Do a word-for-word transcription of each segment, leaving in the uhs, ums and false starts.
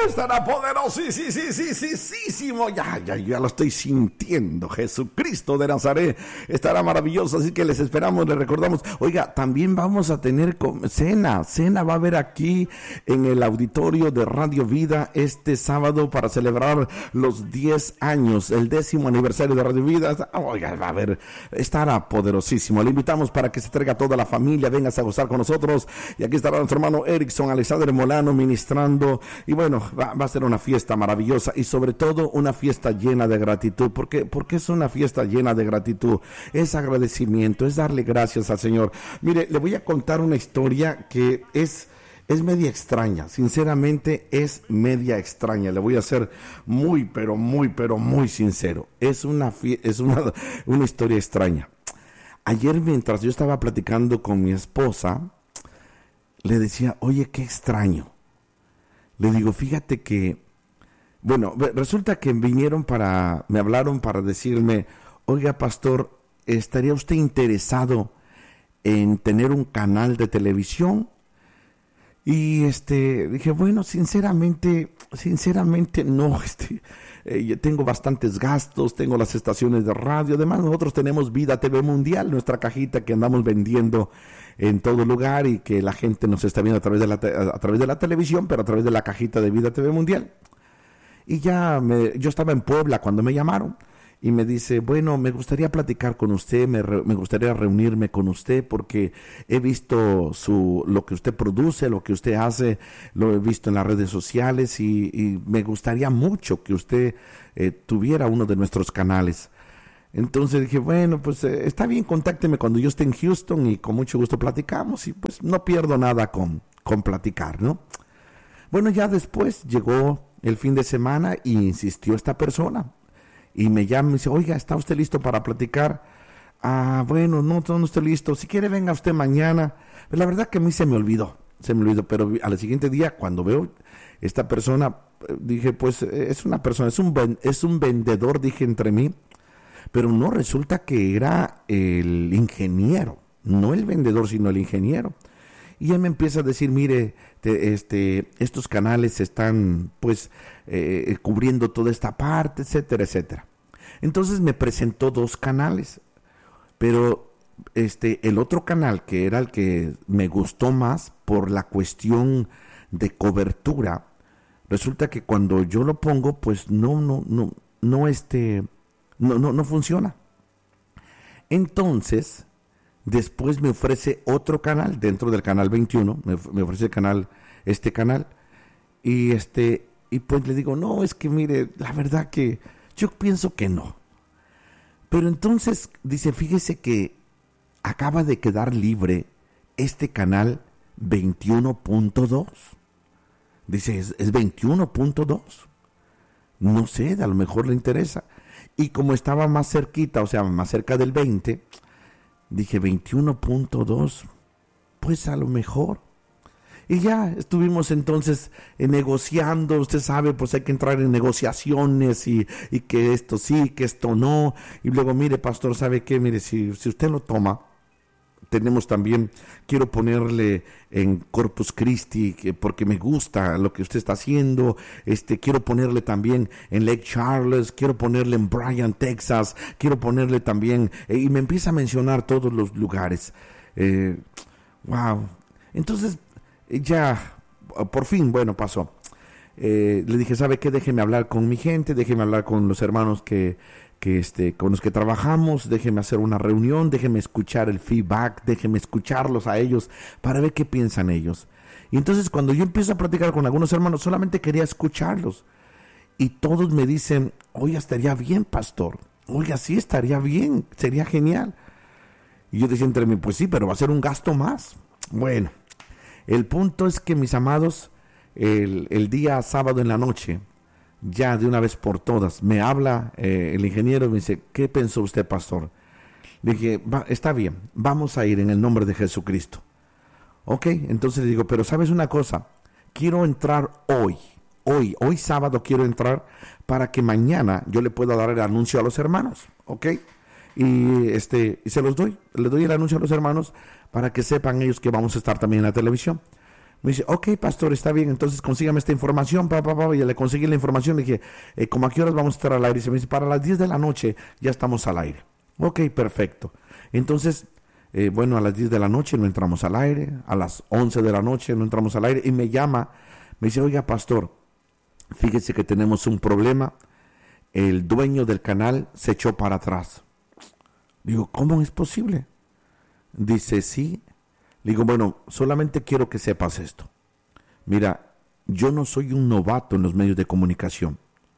Estará poderosísimo. Ya, ya, ya lo estoy sintiendo. Jesucristo de Nazaret estará maravilloso. Así que les esperamos, les recordamos. Oiga, también vamos a tener cena. Cena va a haber aquí en el auditorio de Radio Vida este sábado para celebrar los diez años, el décimo aniversario de Radio Vida. Oiga, va a haber, estará poderosísimo. Le invitamos para que se traiga toda la familia. Vengas a gozar con nosotros. Y aquí estará nuestro hermano Erickson Alexander Molano ministrando. Y bueno, va, va a ser una fiesta maravillosa y sobre todo una fiesta llena de gratitud. ¿Por qué? Porque es una fiesta llena de gratitud. Es agradecimiento, es darle gracias al Señor. Mire, le voy a contar una historia que es, es media extraña. Sinceramente es media extraña. Le voy a ser muy, pero muy, pero muy sincero. Es una, fie- es una, una historia extraña. Ayer mientras yo estaba platicando con mi esposa, le decía, oye, qué extraño. Le digo, fíjate que, bueno, resulta que vinieron para, me hablaron para decirme, oiga, pastor, ¿estaría usted interesado en tener un canal de televisión? Y este, dije, bueno, sinceramente, sinceramente no, este, eh, yo tengo bastantes gastos, tengo las estaciones de radio, además nosotros tenemos Vida T V Mundial, nuestra cajita que andamos vendiendo en todo lugar y que la gente nos está viendo a través de la, te- a través de la televisión, pero a través de la cajita de Vida T V Mundial. Y ya me, yo estaba en Puebla cuando me llamaron y me dice, bueno, me gustaría platicar con usted, me, re- me gustaría reunirme con usted porque he visto su, lo que usted produce, lo que usted hace, lo he visto en las redes sociales y, y me gustaría mucho que usted eh, tuviera uno de nuestros canales. Entonces dije, bueno, pues eh, está bien, contácteme cuando yo esté en Houston y con mucho gusto platicamos y pues no pierdo nada con, con platicar, ¿no? Bueno, ya después llegó el fin de semana y insistió esta persona y me llama y me dice, oiga, ¿está usted listo para platicar? Ah, bueno, no, no estoy listo, si quiere venga usted mañana. Pero la verdad que a mí se me olvidó, se me olvidó, pero al siguiente día cuando veo esta persona, eh, dije, pues eh, es una persona, es un, ven- es un vendedor, dije entre mí. Pero no, resulta que era el ingeniero, no el vendedor, sino el ingeniero. Y él me empieza a decir, mire, te- este, estos canales están pues eh, cubriendo toda esta parte, etcétera, etcétera. Entonces me presentó dos canales, pero este, el otro canal, que era el que me gustó más por la cuestión de cobertura, resulta que cuando yo lo pongo, pues no, no, no, no, este... No, no, no funciona. Entonces, después me ofrece otro canal dentro del canal veintiuno, me, me ofrece el canal, este canal, y este, y pues le digo, no, es que mire, la verdad que yo pienso que no. Pero entonces dice, fíjese que acaba de quedar libre este canal veintiuno punto dos. Dice, es, es veintiuno punto dos. No sé, a lo mejor le interesa. Y como estaba más cerquita, o sea, más cerca del veinte, dije veintiuno punto dos, pues a lo mejor. Y ya estuvimos entonces eh, negociando, usted sabe, pues hay que entrar en negociaciones y, y que esto sí, que esto no. Y luego, mire, pastor, ¿sabe qué? Mire, si, si usted lo toma, tenemos también, quiero ponerle en Corpus Christi, que porque me gusta lo que usted está haciendo, este, quiero ponerle también en Lake Charles, quiero ponerle en Bryan, Texas, quiero ponerle también, eh, y me empieza a mencionar todos los lugares. Eh, wow. Entonces, ya, por fin, bueno, pasó. Eh, le dije, ¿sabe qué? Déjeme hablar con mi gente, déjeme hablar con los hermanos que que este, con los que trabajamos, déjeme hacer una reunión, déjeme escuchar el feedback, déjeme escucharlos a ellos para ver qué piensan ellos. Y entonces cuando yo empiezo a platicar con algunos hermanos, solamente quería escucharlos. Y todos me dicen, oye, estaría bien, pastor, oiga, sí, estaría bien, sería genial. Y yo decía entre mí, pues sí, pero va a ser un gasto más. Bueno, el punto es que, mis amados, el, el día sábado en la noche, ya de una vez por todas, me habla eh, el ingeniero y me dice, ¿qué pensó usted, pastor? Le dije, va, está bien, vamos a ir en el nombre de Jesucristo. Ok, entonces le digo, pero ¿sabes una cosa? Quiero entrar hoy, hoy, hoy sábado quiero entrar para que mañana yo le pueda dar el anuncio a los hermanos, ¿ok? Y este, y se los doy, le doy el anuncio a los hermanos para que sepan ellos que vamos a estar también en la televisión. Me dice, ok, pastor, está bien, entonces consígame esta información, pa, pa, pa, y ya le conseguí la información, le dije, eh, ¿cómo a qué horas vamos a estar al aire? Y se me dice, para las diez de la noche ya estamos al aire. Ok, perfecto. Entonces, eh, bueno, a las diez de la noche no entramos al aire, a las once de la noche no entramos al aire, y me llama, me dice, oiga, pastor, fíjese que tenemos un problema, el dueño del canal se echó para atrás. Digo, ¿cómo es posible? Dice, sí. Digo, bueno, solamente quiero que sepas esto. Mira, yo no soy un novato en los medios de comunicación.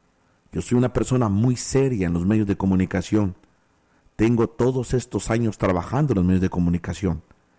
Yo soy una persona muy seria en los medios de comunicación. Tengo todos estos años trabajando en los medios de comunicación.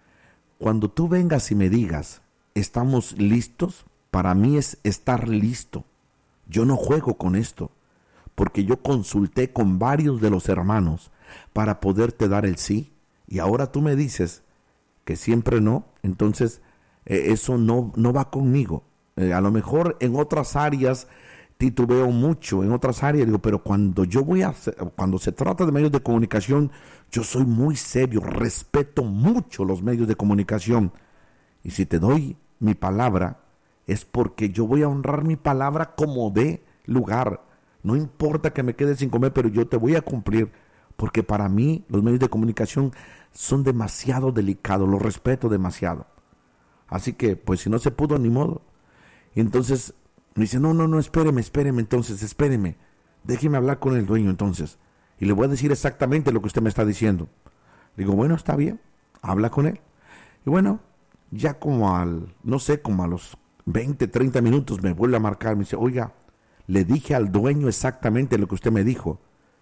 Cuando tú vengas y me digas, ¿estamos listos? Para mí es estar listo. Yo no juego con esto, porque yo consulté con varios de los hermanos para poderte dar el sí, y ahora tú me dices que siempre no, entonces eh, eso no, no va conmigo. Eh, a lo mejor en otras áreas titubeo mucho, en otras áreas digo, pero cuando yo voy a, cuando se trata de medios de comunicación, yo soy muy serio, respeto mucho los medios de comunicación. Y si te doy mi palabra, es porque yo voy a honrar mi palabra como de lugar. No importa que me quede sin comer, pero yo te voy a cumplir, porque para mí los medios de comunicación son demasiado delicados, los respeto demasiado. Así que, pues si no se pudo, ni modo. Y entonces me dice, no, no, no, espéreme, espéreme, entonces, espéreme. Déjeme hablar con el dueño entonces. Y le voy a decir exactamente lo que usted me está diciendo. Digo, bueno, está bien, habla con él. Y bueno, ya como al, no sé, como a los veinte, treinta minutos me vuelve a marcar, me dice, oiga, le dije al dueño exactamente lo que usted me dijo.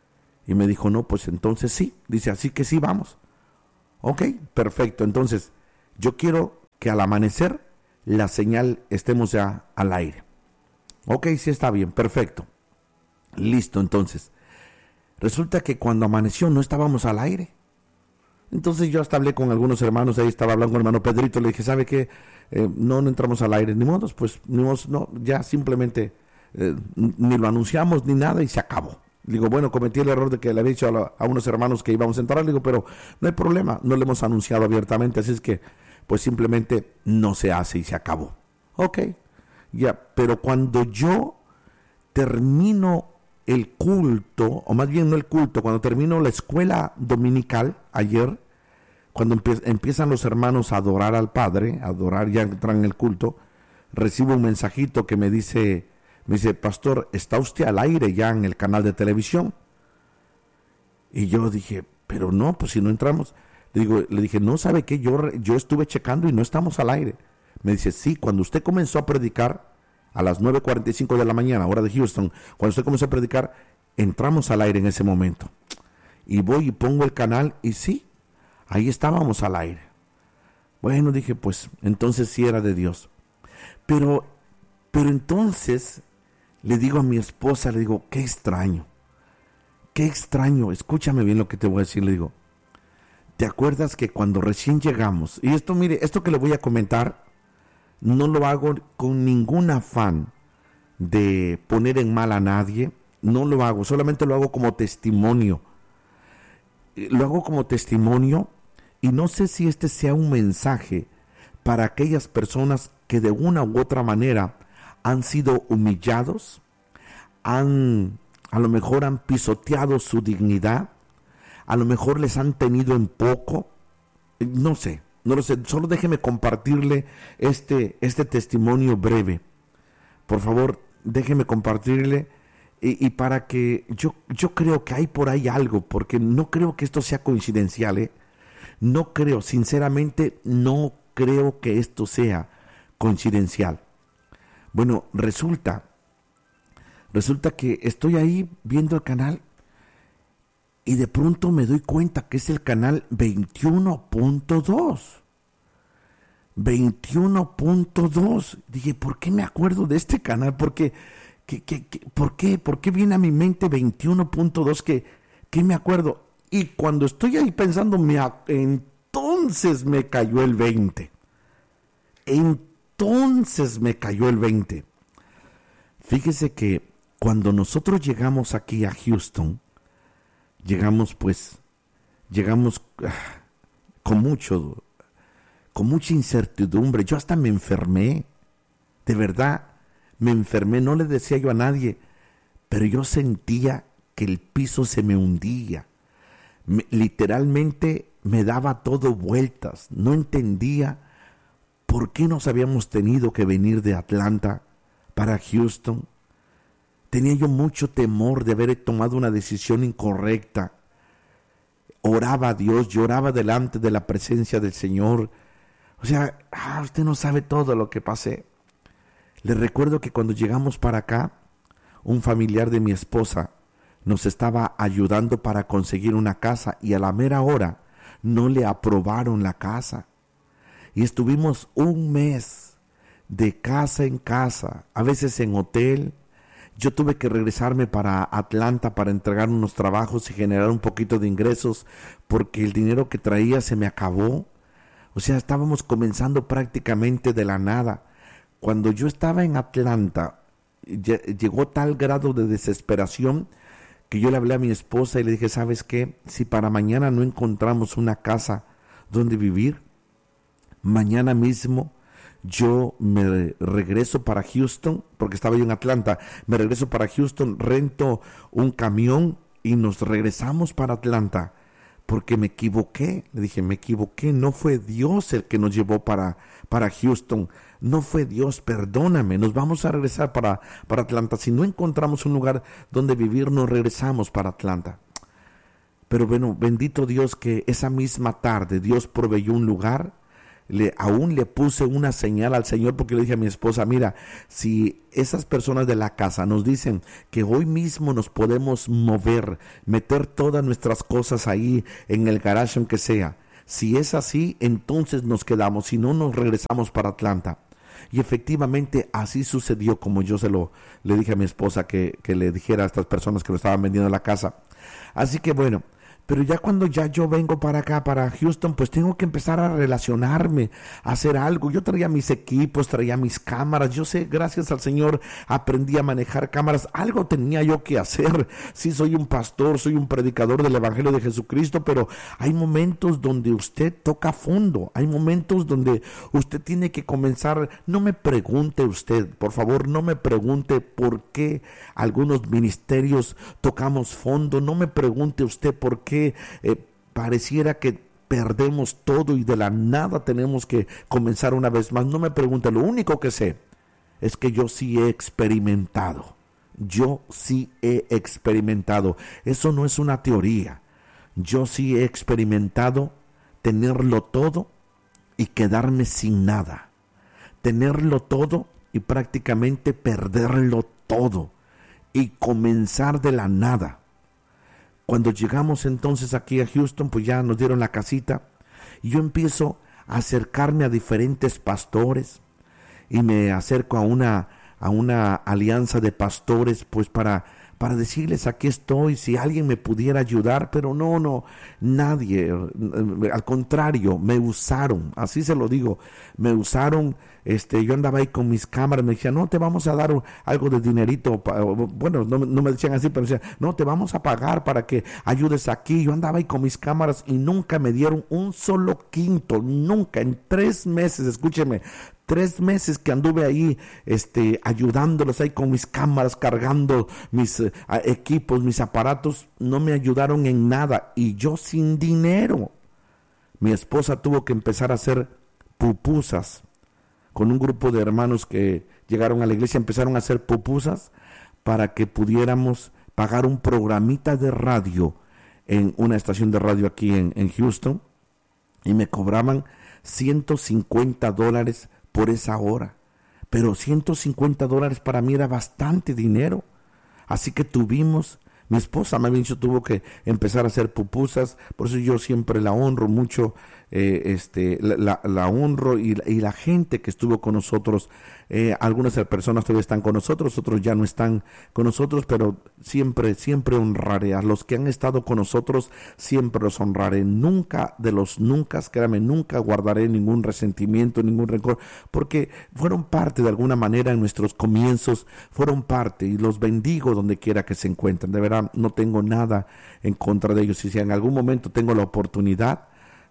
Y me dijo, no, pues entonces sí. Dice, así que sí, vamos. Ok, perfecto. Entonces, yo quiero que al amanecer la señal estemos ya al aire. Ok, sí está bien, perfecto. Listo, entonces. Resulta que cuando amaneció no estábamos al aire. Entonces yo hasta hablé con algunos hermanos, ahí estaba hablando con el hermano Pedrito, le dije, ¿sabe qué? Eh, no, no entramos al aire, ni modo, pues ni modo, no, ya simplemente eh, ni lo anunciamos ni nada y se acabó. Digo, bueno, cometí el error de que le había dicho a, la, a unos hermanos que íbamos a entrar. Le digo, pero no hay problema, no lo hemos anunciado abiertamente, así es que pues simplemente no se hace y se acabó. Ok, ya, pero cuando yo termino el culto, o más bien no el culto, cuando termino la escuela dominical ayer, cuando empie- empiezan los hermanos a adorar al Padre, a adorar, ya entran en el culto, recibo un mensajito que me dice... Me dice, pastor, ¿está usted al aire ya en el canal de televisión? Y yo dije, pero no, pues si no entramos. Le digo, le dije, no, ¿sabe qué? Yo, yo estuve checando y no estamos al aire. Me dice, sí, cuando usted comenzó a predicar a las nueve cuarenta y cinco de la mañana, hora de Houston, cuando usted comenzó a predicar, entramos al aire en ese momento. Y voy y pongo el canal y sí, ahí estábamos al aire. Bueno, dije, pues entonces sí era de Dios. Pero, pero entonces... Le digo a mi esposa, le digo, qué extraño, qué extraño, escúchame bien lo que te voy a decir, le digo, ¿te acuerdas que cuando recién llegamos, y esto, mire, esto que le voy a comentar, no lo hago con ningún afán de poner en mal a nadie, no lo hago, solamente lo hago como testimonio, lo hago como testimonio, y no sé si este sea un mensaje para aquellas personas que de una u otra manera han sido humillados, han, a lo mejor han pisoteado su dignidad, a lo mejor les han tenido en poco, no sé, no lo sé, solo déjeme compartirle este, este testimonio breve. Por favor, déjeme compartirle y, y para que yo, yo creo que hay por ahí algo, porque no creo que esto sea coincidencial, ¿eh? No creo, sinceramente, no creo que esto sea coincidencial. Bueno, resulta, resulta que estoy ahí viendo el canal y de pronto me doy cuenta que es el canal veintiuno punto dos. veintiuno punto dos. Dije, ¿por qué me acuerdo de este canal? ¿Por qué? ¿Qué, qué, qué, ¿Por qué? ¿Por qué viene a mi mente veintiuno punto dos? ¿Qué, qué me acuerdo? Y cuando estoy ahí pensando, me, entonces me cayó el veinte. Entonces Entonces me cayó el veinte. Fíjese que cuando nosotros llegamos aquí a Houston, llegamos pues, llegamos uh, con mucho, con mucha incertidumbre. Yo hasta me enfermé, de verdad, me enfermé, no le decía yo a nadie, pero yo sentía que el piso se me hundía. Me, literalmente me daba todo vueltas, no entendía por qué nos habíamos tenido que venir de Atlanta para Houston. Tenía yo mucho temor de haber tomado una decisión incorrecta. Oraba a Dios, lloraba delante de la presencia del Señor. O sea, ah, usted no sabe todo lo que pasé. Le recuerdo que cuando llegamos para acá, un familiar de mi esposa nos estaba ayudando para conseguir una casa y a la mera hora no le aprobaron la casa. Y estuvimos un mes de casa en casa, a veces en hotel. Yo tuve que regresarme para Atlanta para entregar unos trabajos y generar un poquito de ingresos porque el dinero que traía se me acabó. O sea, estábamos comenzando prácticamente de la nada. Cuando yo estaba en Atlanta, llegó tal grado de desesperación que yo le hablé a mi esposa y le dije, ¿sabes qué? Si para mañana no encontramos una casa donde vivir, mañana mismo yo me regreso para Houston, porque estaba yo en Atlanta, me regreso para Houston, rento un camión y nos regresamos para Atlanta, porque me equivoqué. Le dije, me equivoqué, no fue Dios el que nos llevó para, para Houston, no fue Dios, perdóname, nos vamos a regresar para, para Atlanta. Si no encontramos un lugar donde vivir, nos regresamos para Atlanta. Pero bueno, bendito Dios que esa misma tarde Dios proveyó un lugar. Le, aún le puse una señal al Señor porque le dije a mi esposa, mira, si esas personas de la casa nos dicen que hoy mismo nos podemos mover, meter todas nuestras cosas ahí en el garage aunque sea, si es así, entonces nos quedamos, si no nos regresamos para Atlanta. Y efectivamente así sucedió, como yo se lo le dije a mi esposa que, que le dijera a estas personas que lo estaban vendiendo la casa. Así que bueno, pero ya cuando ya yo vengo para acá, para Houston, pues tengo que empezar a relacionarme, a hacer algo. Yo traía mis equipos, traía mis cámaras. Yo sé, gracias al Señor, aprendí a manejar cámaras. Algo tenía yo que hacer. Sí, soy un pastor, soy un predicador del Evangelio de Jesucristo, pero hay momentos donde usted toca fondo. Hay momentos donde usted tiene que comenzar. No me pregunte usted, por favor, no me pregunte por qué algunos ministerios tocamos fondo. No me pregunte usted por qué Eh, pareciera que perdemos todo y de la nada tenemos que comenzar una vez más. No me pregunte, lo único que sé es que yo sí he experimentado, yo sí he experimentado, eso no es una teoría, yo sí he experimentado tenerlo todo y quedarme sin nada, tenerlo todo y prácticamente perderlo todo y comenzar de la nada. Cuando llegamos entonces aquí a Houston, pues ya nos dieron la casita y yo empiezo a acercarme a diferentes pastores y me acerco a una, a una alianza de pastores pues para, para decirles aquí estoy, si alguien me pudiera ayudar, pero no, no, nadie, al contrario, me usaron, así se lo digo, me usaron. Este, yo andaba ahí con mis cámaras, me decían, no, te vamos a dar algo de dinerito, bueno, no, no me decían así, pero me decían, no, te vamos a pagar para que ayudes aquí. Yo andaba ahí con mis cámaras y nunca me dieron un solo quinto, nunca, en tres meses, escúcheme, tres meses que anduve ahí, este, ayudándolos ahí con mis cámaras, cargando mis uh, equipos, mis aparatos, no me ayudaron en nada y yo sin dinero. Mi esposa tuvo que empezar a hacer pupusas. Con un grupo de hermanos que llegaron a la iglesia, empezaron a hacer pupusas para que pudiéramos pagar un programita de radio en una estación de radio aquí en, en Houston, y me cobraban ciento cincuenta dólares por esa hora, pero ciento cincuenta dólares para mí era bastante dinero, así que tuvimos, mi esposa más bien dicho, tuvo que empezar a hacer pupusas, por eso yo siempre la honro mucho. Eh, este, la, la, la honro y, y la gente que estuvo con nosotros, eh, algunas personas todavía están con nosotros, otros ya no están con nosotros, pero siempre, siempre honraré a los que han estado con nosotros, siempre los honraré, nunca de los nunca, créame, nunca guardaré ningún resentimiento, ningún rencor, porque fueron parte de alguna manera en nuestros comienzos, fueron parte y los bendigo donde quiera que se encuentren. De verdad no tengo nada en contra de ellos, y si en algún momento tengo la oportunidad,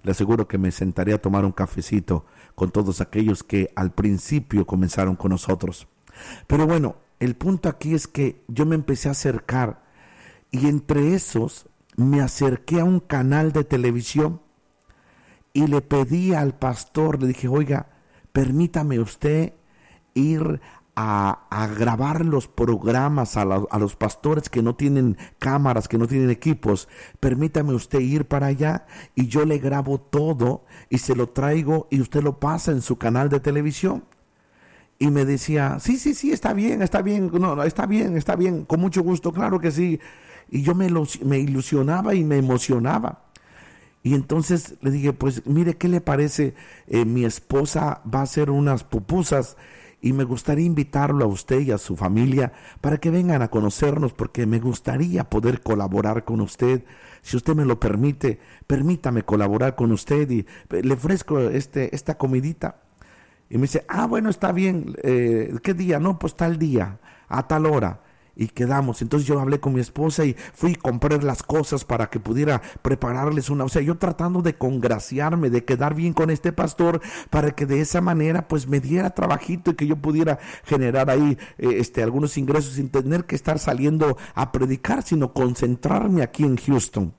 le aseguro que me sentaré a tomar un cafecito con todos aquellos que al principio comenzaron con nosotros. Pero bueno, el punto aquí es que yo me empecé a acercar y entre esos me acerqué a un canal de televisión y le pedí al pastor, le dije, oiga, permítame usted ir a, a grabar los programas a, la, a los pastores que no tienen cámaras, que no tienen equipos, permítame usted ir para allá y yo le grabo todo y se lo traigo y usted lo pasa en su canal de televisión. Y me decía, sí, sí, sí, está bien, está bien, no, no, está bien, está bien, con mucho gusto, claro que sí. Y yo me, lo, me ilusionaba y me emocionaba. Y entonces le dije, pues mire, ¿qué le parece? Eh, mi esposa va a hacer unas pupusas y me gustaría invitarlo a usted y a su familia para que vengan a conocernos, porque me gustaría poder colaborar con usted. Si usted me lo permite, permítame colaborar con usted y le ofrezco este, esta comidita. Y me dice, ah, bueno, está bien, eh, ¿qué día? No, pues tal día, a tal hora. Y quedamos. Entonces yo hablé con mi esposa y fui a comprar las cosas para que pudiera prepararles una, o sea, yo tratando de congraciarme, de quedar bien con este pastor, para que de esa manera pues me diera trabajito y que yo pudiera generar ahí eh, este, algunos ingresos sin tener que estar saliendo a predicar, sino concentrarme aquí en Houston.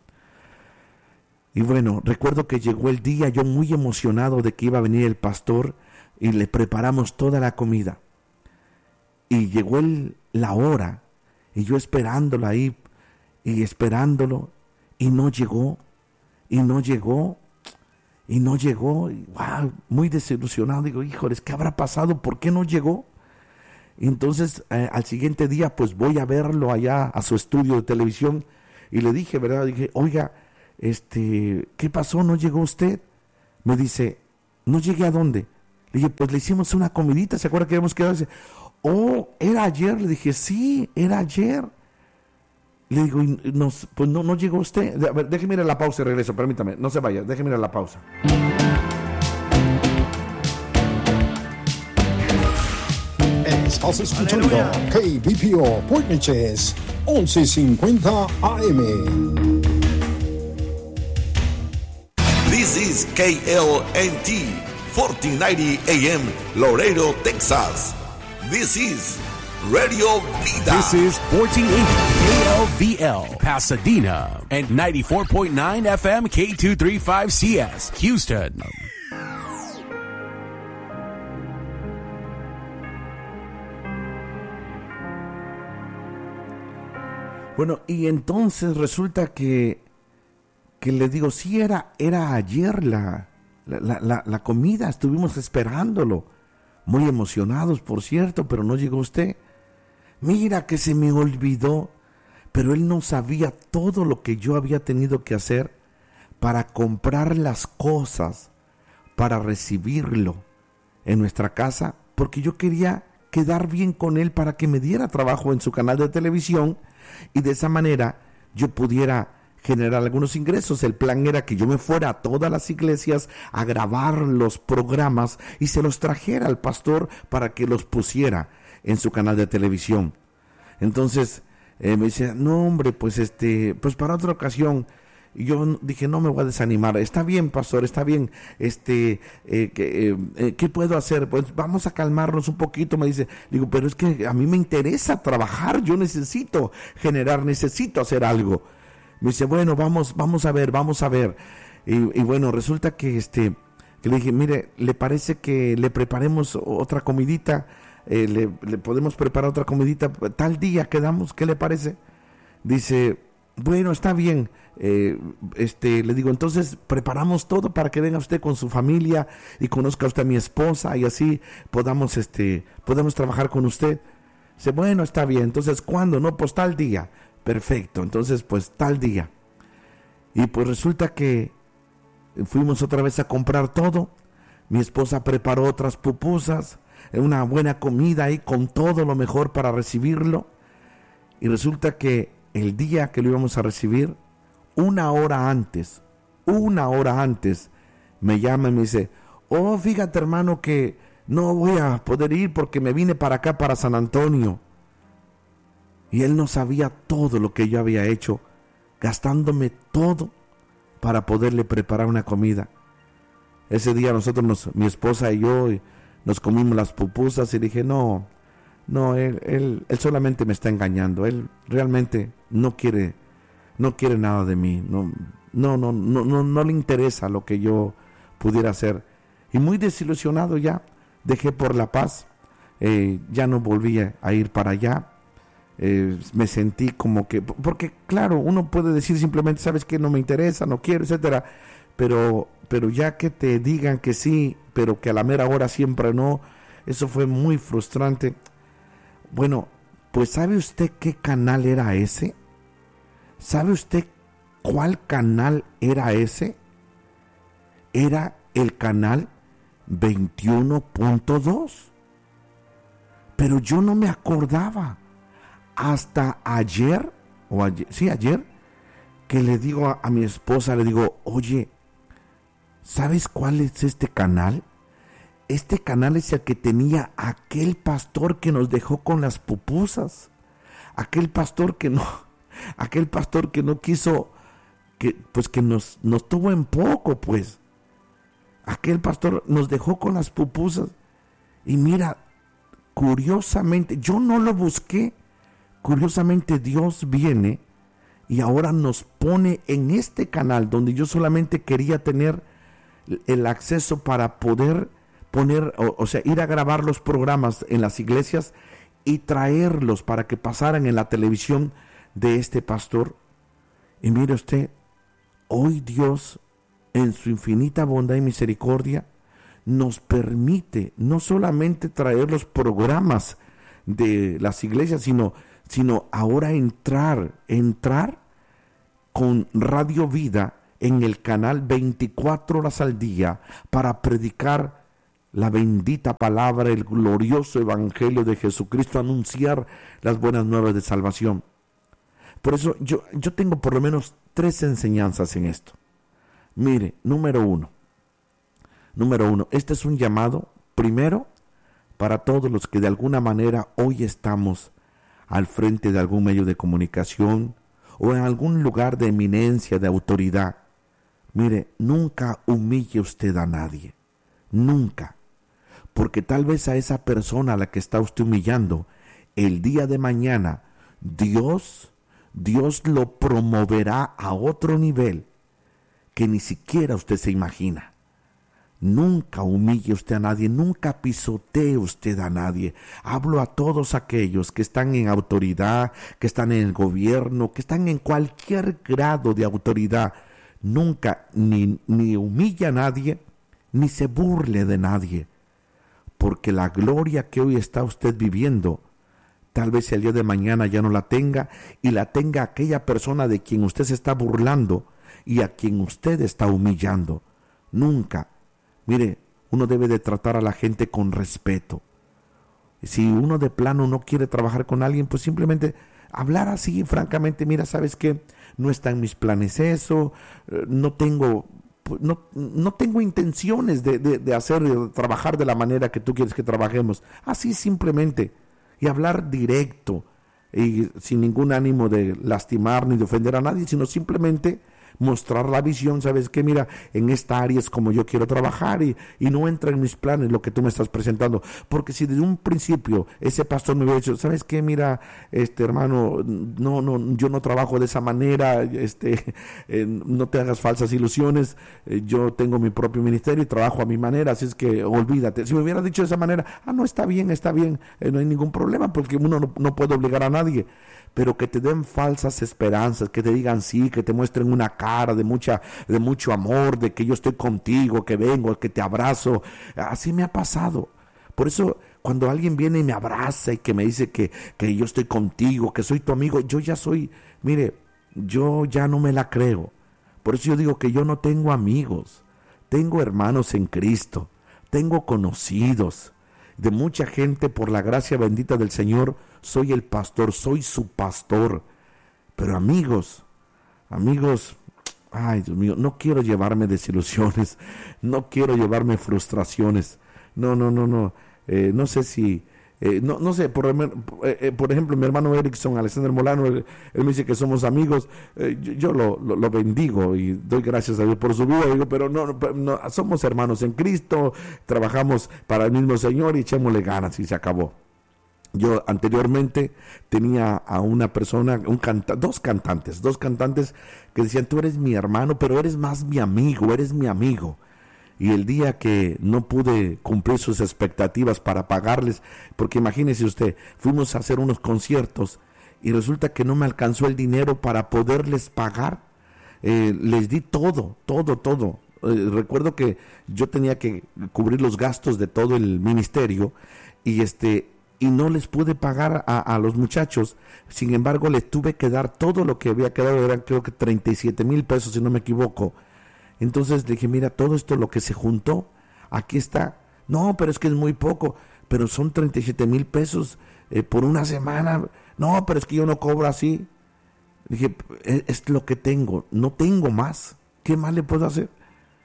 Y bueno, recuerdo que llegó el día, yo muy emocionado de que iba a venir el pastor, y le preparamos toda la comida. Y llegó el, la hora, y yo esperándolo ahí, y esperándolo, y no llegó, y no llegó, y no llegó, y wow, muy desilusionado, digo, híjoles, ¿qué habrá pasado? ¿Por qué no llegó? Y entonces, eh, al siguiente día, pues voy a verlo allá a su estudio de televisión, y le dije, ¿verdad? Dije, oiga, este, ¿qué pasó? ¿No llegó usted? Me dice, ¿no llegué a dónde? Le dije, pues le hicimos una comidita, ¿se acuerda que habíamos quedado? Dice, oh, ¿era ayer? Le dije, sí, era ayer. Le digo, y nos, pues no, no llegó usted. A ver, déjeme ir a la pausa y regreso, permítame, no se vaya, déjeme ir a la pausa. Estás escuchando K B P O Point Neches, once cincuenta A M. This is K L N T, fourteen ninety A M, Laredo, Texas. This is Radio Vida. This is fourteen eighty K L V L, Pasadena, and ninety-four point nine F M K two thirty-five C S, Houston. Bueno, y entonces resulta que, que le digo, sí, era, era ayer la, la, la, la comida, estuvimos esperándolo, muy emocionados, por cierto, pero no llegó usted. Mira que se me olvidó, pero él no sabía todo lo que yo había tenido que hacer para comprar las cosas, para recibirlo en nuestra casa, porque yo quería quedar bien con él para que me diera trabajo en su canal de televisión y de esa manera yo pudiera generar algunos ingresos. El plan era que yo me fuera a todas las iglesias a grabar los programas y se los trajera al pastor para que los pusiera en su canal de televisión. Entonces eh, me dice, no hombre, pues este, pues para otra ocasión. Y yo dije, no me voy a desanimar. Está bien, pastor, está bien. Este, eh, que, eh, ¿qué puedo hacer? Pues vamos a calmarnos un poquito. Me dice, digo, pero es que a mí me interesa trabajar. Yo necesito generar, necesito hacer algo. Me dice, bueno, vamos, vamos a ver, vamos a ver. Y, y bueno, resulta que este, que le dije, mire, ¿le parece que le preparemos otra comidita? Eh, le, le podemos preparar otra comidita. Tal día quedamos, ¿qué le parece? Dice, bueno, está bien. Eh, este, le digo, entonces preparamos todo para que venga usted con su familia y conozca usted a mi esposa y así podamos, este, podemos trabajar con usted. Dice, bueno, está bien. Entonces, ¿cuándo? No, pues tal día. Perfecto. Entonces, pues tal día. Y pues resulta que fuimos otra vez a comprar todo. Mi esposa preparó otras pupusas, una buena comida ahí con todo lo mejor para recibirlo. Y resulta que el día que lo íbamos a recibir, una hora antes, una hora antes, me llama y me dice, oh, fíjate hermano que no voy a poder ir porque me vine para acá, para San Antonio. Y él no sabía todo lo que yo había hecho, gastándome todo para poderle preparar una comida. Ese día nosotros, nos, mi esposa y yo, nos comimos las pupusas y dije, no, no, él, él, él solamente me está engañando. Él realmente no quiere, no quiere nada de mí. No, no, no, no, no, no le interesa lo que yo pudiera hacer. Y muy desilusionado ya, dejé por La Paz. Eh, ya no volví a ir para allá. Eh, me sentí como que, porque claro, uno puede decir simplemente, sabes que no me interesa, no quiero, etcétera, pero, pero ya que te digan que sí, pero que a la mera hora siempre no, eso fue muy frustrante. Bueno, pues ¿sabe usted qué canal era ese? ¿Sabe usted cuál canal era ese? Era el canal veintiuno punto dos. Pero yo no me acordaba hasta ayer, o ayer, sí, ayer, que le digo a, a mi esposa, le digo, oye, ¿sabes cuál es este canal? Este canal es el que tenía aquel pastor que nos dejó con las pupusas, aquel pastor que no, aquel pastor que no quiso, que pues que nos, nos tuvo en poco, pues, aquel pastor nos dejó con las pupusas, y mira, curiosamente, yo no lo busqué, curiosamente Dios viene y ahora nos pone en este canal donde yo solamente quería tener el acceso para poder poner, o, o sea, ir a grabar los programas en las iglesias y traerlos para que pasaran en la televisión de este pastor. Y mire usted, hoy Dios, en su infinita bondad y misericordia, nos permite no solamente traer los programas de las iglesias, sino, sino ahora entrar, entrar con Radio Vida en el canal veinticuatro horas al día para predicar la bendita palabra, el glorioso evangelio de Jesucristo, anunciar las buenas nuevas de salvación. Por eso yo, yo tengo por lo menos tres enseñanzas en esto. Mire, número uno, número uno, este es un llamado, primero, para todos los que de alguna manera hoy estamos al frente de algún medio de comunicación o en algún lugar de eminencia, de autoridad. Mire, nunca humille usted a nadie, nunca, porque tal vez a esa persona a la que está usted humillando, el día de mañana, Dios, Dios lo promoverá a otro nivel que ni siquiera usted se imagina. Nunca humille usted a nadie, nunca pisotee usted a nadie. Hablo a todos aquellos que están en autoridad, que están en el gobierno, que están en cualquier grado de autoridad. Nunca ni, ni humille a nadie, ni se burle de nadie. Porque la gloria que hoy está usted viviendo, tal vez el día de mañana ya no la tenga, y la tenga aquella persona de quien usted se está burlando y a quien usted está humillando. Nunca. Mire, uno debe de tratar a la gente con respeto. Si uno de plano no quiere trabajar con alguien, pues simplemente hablar así, francamente, mira, ¿sabes qué? No está en mis planes eso, no tengo, no, no tengo intenciones de, de, de hacer, de trabajar de la manera que tú quieres que trabajemos. Así simplemente, y hablar directo, y sin ningún ánimo de lastimar ni de ofender a nadie, sino simplemente mostrar la visión. Sabes que mira, en esta área es como yo quiero trabajar y, y no entra en mis planes lo que tú me estás presentando, porque si desde un principio ese pastor me hubiera dicho, sabes que mira, este hermano, no, no, yo no trabajo de esa manera, este, eh, no te hagas falsas ilusiones, eh, yo tengo mi propio ministerio y trabajo a mi manera, así es que olvídate. Si me hubiera dicho de esa manera, ah no, está bien, está bien, eh, no hay ningún problema, porque uno no, no puede obligar a nadie. Pero que te den falsas esperanzas, que te digan sí, que te muestren una cara de mucha, de mucho amor, de que yo estoy contigo, que vengo, que te abrazo. Así me ha pasado. Por eso, cuando alguien viene y me abraza y que me dice que, que yo estoy contigo, que soy tu amigo, yo ya soy, mire, yo ya no me la creo. Por eso yo digo que yo no tengo amigos, tengo hermanos en Cristo, tengo conocidos. De mucha gente, por la gracia bendita del Señor, soy el pastor, soy su pastor. Pero amigos, amigos, ay Dios mío, no quiero llevarme desilusiones, no quiero llevarme frustraciones. No, no, no, no. Eh, no sé si Eh, no, no sé, por, eh, por ejemplo, mi hermano Erickson, Alexander Molano, él, él me dice que somos amigos, eh, yo, yo lo, lo, lo bendigo y doy gracias a Dios por su vida, digo, pero no, no, somos hermanos en Cristo, trabajamos para el mismo Señor y echémosle ganas y se acabó. Yo anteriormente tenía a una persona, un canta, dos cantantes, dos cantantes que decían, tú eres mi hermano, pero eres más mi amigo, eres mi amigo. Y el día que no pude cumplir sus expectativas para pagarles, porque imagínese usted, fuimos a hacer unos conciertos y resulta que no me alcanzó el dinero para poderles pagar. Eh, les di todo, todo, todo. Eh, recuerdo que yo tenía que cubrir los gastos de todo el ministerio y este y no les pude pagar a, a los muchachos. Sin embargo, les tuve que dar todo lo que había quedado, eran creo que treinta y siete mil pesos, si no me equivoco. Entonces le dije, mira, todo esto lo que se juntó, aquí está. No, pero es que es muy poco, pero son treinta y siete mil pesos eh, por una semana. No, pero es que yo no cobro así. Dije, es, es lo que tengo, no tengo más. ¿Qué más le puedo hacer?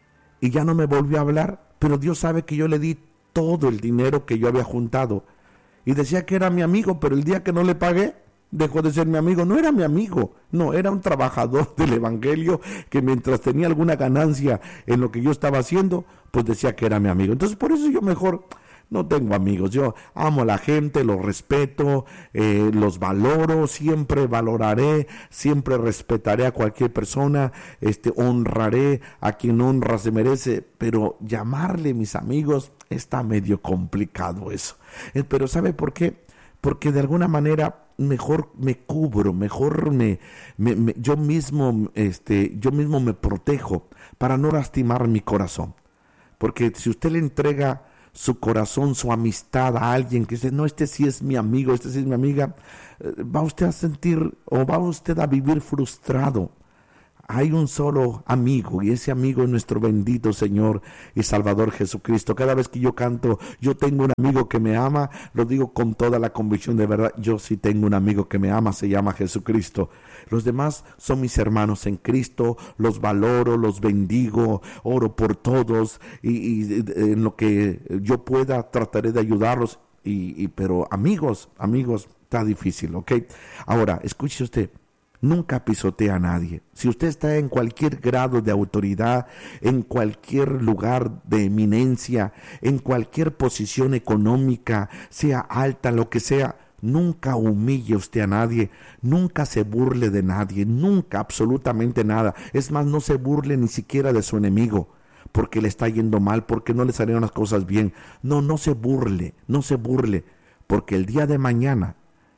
Y ya no me volvió a hablar, pero Dios sabe que yo le di todo el dinero que yo había juntado. Y decía que era mi amigo, pero el día que no le pagué, dejó de ser mi amigo. No era mi amigo, no, era un trabajador del evangelio que mientras tenía alguna ganancia en lo que yo estaba haciendo, pues decía que era mi amigo. Entonces por eso yo mejor no tengo amigos. Yo amo a la gente, los respeto, eh, los valoro, siempre valoraré, siempre respetaré a cualquier persona, este, honraré a quien honra se merece, pero llamarle mis amigos está medio complicado eso. Eh, pero ¿sabe por qué? Porque de alguna manera mejor me cubro, mejor me, me, me yo mismo, este, yo mismo me protejo para no lastimar mi corazón. Porque si usted le entrega su corazón, su amistad a alguien que dice, no, este sí es mi amigo, este sí es mi amiga, va usted a sentir o va usted a vivir frustrado. Hay un solo amigo y ese amigo es nuestro bendito Señor y Salvador Jesucristo. Cada vez que yo canto, yo tengo un amigo que me ama, lo digo con toda la convicción de verdad, yo sí tengo un amigo que me ama, se llama Jesucristo. Los demás son mis hermanos en Cristo, los valoro, los bendigo, oro por todos y, y en lo que yo pueda trataré de ayudarlos, y, y, pero amigos, amigos, está difícil, ¿ok? Ahora, escuche usted. Nunca pisotea a nadie. Si usted está en cualquier grado de autoridad, en cualquier lugar de eminencia, en cualquier posición económica, sea alta, lo que sea, nunca humille usted a nadie, nunca se burle de nadie, nunca, absolutamente nada. Es más, no se burle ni siquiera de su enemigo, porque le está yendo mal, porque no le salieron las cosas bien. No, no se burle, no se burle, porque el día de mañana,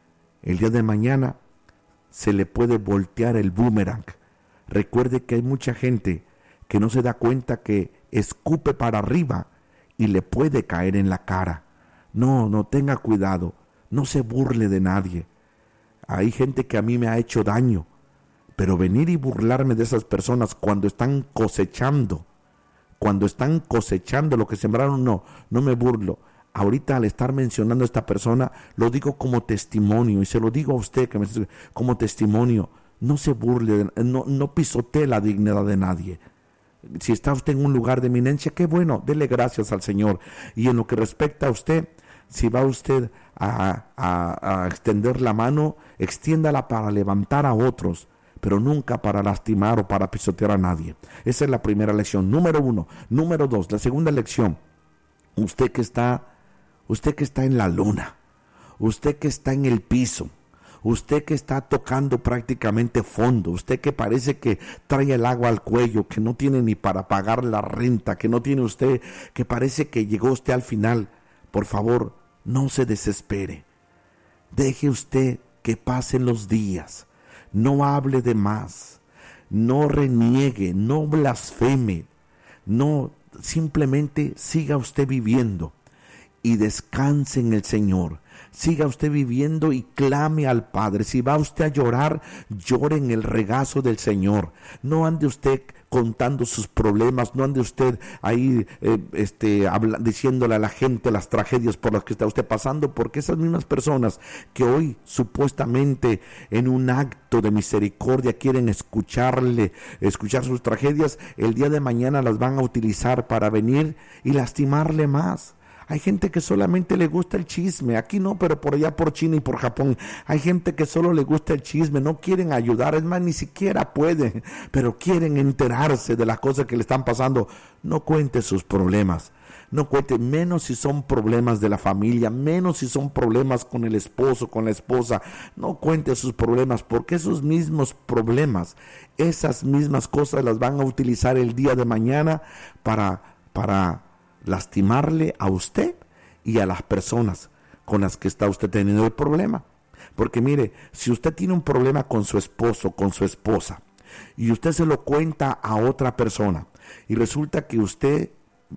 el día de mañana, se le puede voltear el boomerang. Recuerde que hay mucha gente que no se da cuenta que escupe para arriba y le puede caer en la cara. No, no, tenga cuidado, no se burle de nadie. Hay gente que a mí me ha hecho daño, pero venir y burlarme de esas personas cuando están cosechando, cuando están cosechando lo que sembraron, no, no me burlo. Ahorita al estar mencionando a esta persona, lo digo como testimonio, y se lo digo a usted que me como testimonio, no se burle, no, no pisotee la dignidad de nadie. Si está usted en un lugar de eminencia, qué bueno, dele gracias al Señor. Y en lo que respecta a usted, si va usted a, a, a extender la mano, extiéndala para levantar a otros, pero nunca para lastimar o para pisotear a nadie. Esa es la primera lección, número uno. Número dos, la segunda lección, usted que está Usted que está en la luna, usted que está en el piso, usted que está tocando prácticamente fondo, usted que parece que trae el agua al cuello, que no tiene ni para pagar la renta, que no tiene usted, que parece que llegó usted al final, por favor, no se desespere. Deje usted que pasen los días, no hable de más, no reniegue, no blasfeme, no, simplemente siga usted viviendo. Y descanse en el Señor. Siga usted viviendo y clame al Padre. Si va usted a llorar, llore en el regazo del Señor. No ande usted contando sus problemas, no ande usted ahí eh, este, habla, diciéndole a la gente las tragedias por las que está usted pasando, porque esas mismas personas que hoy supuestamente en un acto de misericordia quieren escucharle, escuchar sus tragedias, el día de mañana las van a utilizar para venir y lastimarle más. Hay gente que solamente le gusta el chisme. Aquí no, pero por allá por China y por Japón. Hay gente que solo le gusta el chisme. No quieren ayudar. Es más, ni siquiera pueden. Pero quieren enterarse de las cosas que le están pasando. No cuente sus problemas. No cuente, menos si son problemas de la familia. Menos si son problemas con el esposo, con la esposa. No cuente sus problemas, porque esos mismos problemas, esas mismas cosas las van a utilizar el día de mañana para... para lastimarle a usted y a las personas con las que está usted teniendo el problema. Porque mire, si usted tiene un problema con su esposo, con su esposa, y usted se lo cuenta a otra persona, y resulta que usted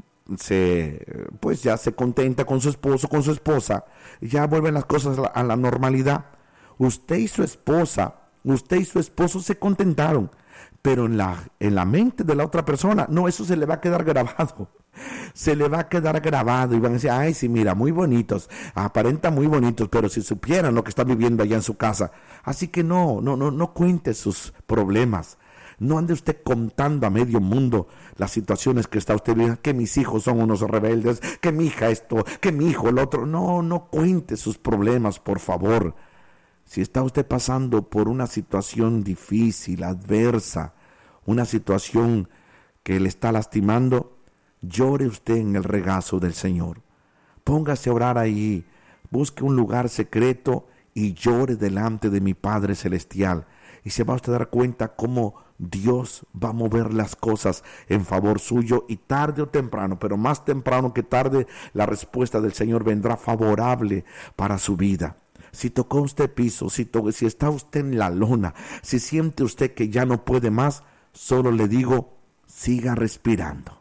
se, pues ya se contenta con su esposo, con su esposa, ya vuelven las cosas a la, a la normalidad. Usted y su esposa, usted y su esposo se contentaron, pero en la, en la mente de la otra persona, no, eso se le va a quedar grabado. Se le va a quedar grabado y van a decir, ay, sí, mira, muy bonitos, aparentan muy bonitos, pero si supieran lo que está viviendo allá en su casa. Así que no, no, no, no cuente sus problemas. No ande usted contando a medio mundo las situaciones que está usted viendo, que mis hijos son unos rebeldes, que mi hija esto, que mi hijo el otro. No, no cuente sus problemas, por favor. Si está usted pasando por una situación difícil, adversa, una situación que le está lastimando, llore usted en el regazo del Señor. Póngase a orar ahí, busque un lugar secreto y llore delante de mi Padre Celestial. Y se va a usted a dar cuenta cómo Dios va a mover las cosas en favor suyo, y tarde o temprano, pero más temprano que tarde, la respuesta del Señor vendrá favorable para su vida. Si tocó usted piso, si, to- si está usted en la lona, si siente usted que ya no puede más, solo le digo, siga respirando.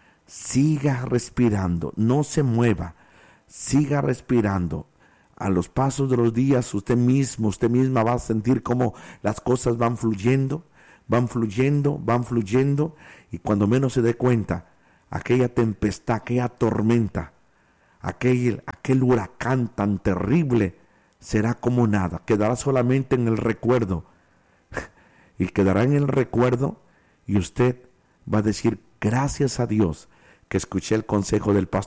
Siga respirando, no se mueva, siga respirando. A los pasos de los días, usted mismo, usted misma va a sentir cómo las cosas van fluyendo, van fluyendo, van fluyendo, y cuando menos se dé cuenta, aquella tempestad, aquella tormenta, aquel, aquel huracán tan terrible, será como nada, quedará solamente en el recuerdo, y quedará en el recuerdo, y usted va a decir, gracias a Dios, que escuché el consejo del pastor